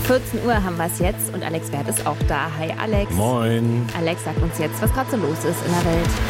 14 Uhr haben wir es jetzt und Alex Wert ist auch da. Hi Alex. Moin. Alex, sagt uns jetzt, was gerade so los ist in der Welt.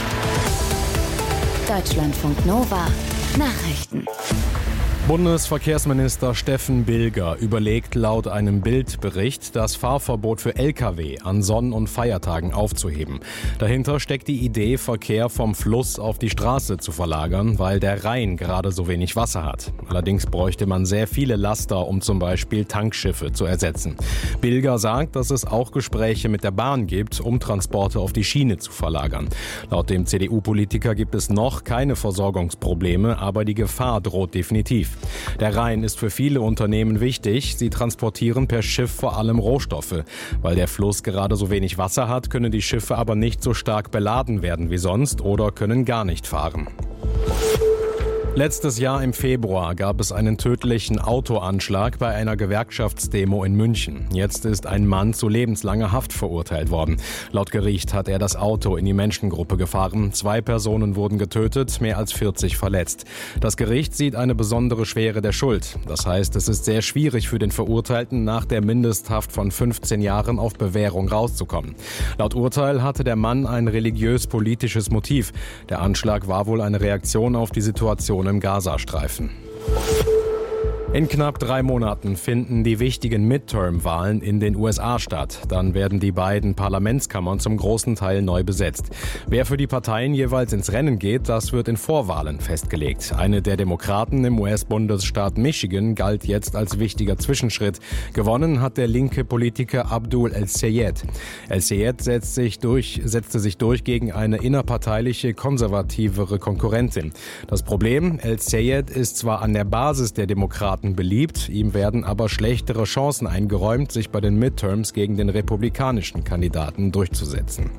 Deutschlandfunk Nova. Nachrichten. Bundesverkehrsminister Steffen Bilger überlegt laut einem Bild-Bericht, das Fahrverbot für Lkw an Sonn- und Feiertagen aufzuheben. Dahinter steckt die Idee, Verkehr vom Fluss auf die Straße zu verlagern, weil der Rhein gerade so wenig Wasser hat. Allerdings bräuchte man sehr viele Laster, um zum Beispiel Tankschiffe zu ersetzen. Bilger sagt, dass es auch Gespräche mit der Bahn gibt, um Transporte auf die Schiene zu verlagern. Laut dem CDU-Politiker gibt es noch keine Versorgungsprobleme, aber die Gefahr droht definitiv. Der Rhein ist für viele Unternehmen wichtig. Sie transportieren per Schiff vor allem Rohstoffe. Weil der Fluss gerade so wenig Wasser hat, können die Schiffe aber nicht so stark beladen werden wie sonst oder können gar nicht fahren. Letztes Jahr im Februar gab es einen tödlichen Autoanschlag bei einer Gewerkschaftsdemo in München. Jetzt ist ein Mann zu lebenslanger Haft verurteilt worden. Laut Gericht hat er das Auto in die Menschengruppe gefahren. 2 Personen wurden getötet, mehr als 40 verletzt. Das Gericht sieht eine besondere Schwere der Schuld. Das heißt, es ist sehr schwierig für den Verurteilten, nach der Mindesthaft von 15 Jahren auf Bewährung rauszukommen. Laut Urteil hatte der Mann ein religiös-politisches Motiv. Der Anschlag war wohl eine Reaktion auf die Situation im Gazastreifen. In knapp 3 Monaten finden die wichtigen Midterm-Wahlen in den USA statt. Dann werden die beiden Parlamentskammern zum großen Teil neu besetzt. Wer für die Parteien jeweils ins Rennen geht, das wird in Vorwahlen festgelegt. Eine der Demokraten im US-Bundesstaat Michigan galt jetzt als wichtiger Zwischenschritt. Gewonnen hat der linke Politiker Abdul El-Sayed. El-Sayed setzte sich durch gegen eine innerparteiliche, konservativere Konkurrentin. Das Problem, El-Sayed ist zwar an der Basis der Demokraten beliebt, ihm werden aber schlechtere Chancen eingeräumt, sich bei den Midterms gegen den republikanischen Kandidaten durchzusetzen.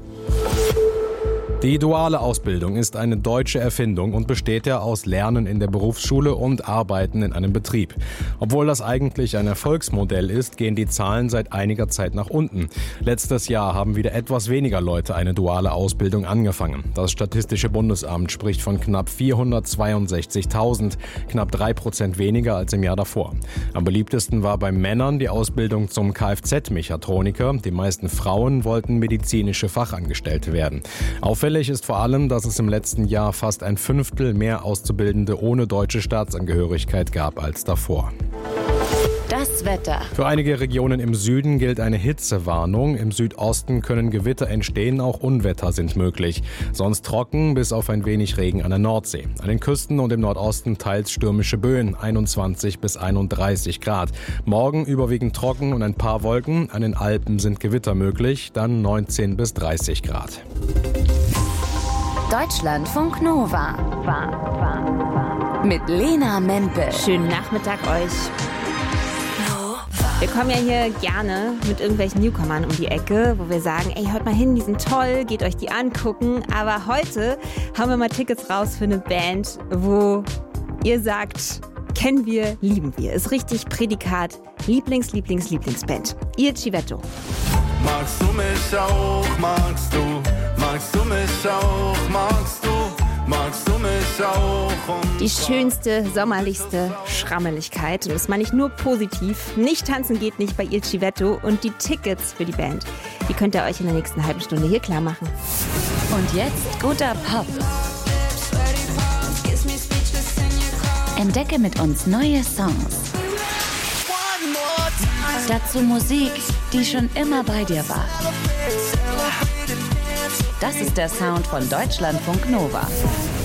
Die duale Ausbildung ist eine deutsche Erfindung und besteht ja aus Lernen in der Berufsschule und Arbeiten in einem Betrieb. Obwohl das eigentlich ein Erfolgsmodell ist, gehen die Zahlen seit einiger Zeit nach unten. Letztes Jahr haben wieder etwas weniger Leute eine duale Ausbildung angefangen. Das Statistische Bundesamt spricht von knapp 462.000, knapp 3% weniger als im Jahr davor. Am beliebtesten war bei Männern die Ausbildung zum Kfz-Mechatroniker. Die meisten Frauen wollten medizinische Fachangestellte werden. Auffällig ist vor allem, dass es im letzten Jahr fast 1/5 mehr Auszubildende ohne deutsche Staatsangehörigkeit gab als davor. Das Wetter. Für einige Regionen im Süden gilt eine Hitzewarnung. Im Südosten können Gewitter entstehen, auch Unwetter sind möglich. Sonst trocken, bis auf ein wenig Regen an der Nordsee. An den Küsten und im Nordosten teils stürmische Böen, 21 bis 31 Grad. Morgen überwiegend trocken und ein paar Wolken. An den Alpen sind Gewitter möglich, dann 19 bis 30 Grad. Deutschlandfunk Nova. Mit Lena Mempel. Schönen Nachmittag euch. Wir kommen ja hier gerne mit irgendwelchen Newcomern um die Ecke, wo wir sagen, ey, hört mal hin, die sind toll, geht euch die angucken. Aber heute haben wir mal Tickets raus für eine Band, wo ihr sagt, kennen wir, lieben wir. Ist richtig Prädikat, Lieblingsband. Il Civetto. Magst du mich auch, magst du mich auch, magst du mich auch? Die schönste, sommerlichste Schrammeligkeit. Und das meine ich nur positiv. Nicht tanzen geht nicht bei Il Civetto. Und die Tickets für die Band, die könnt ihr euch in der nächsten halben Stunde hier klar machen. Und jetzt guter Pop. Entdecke mit uns neue Songs. Dazu Musik, die schon immer bei dir war. Das ist der Sound von Deutschlandfunk Nova.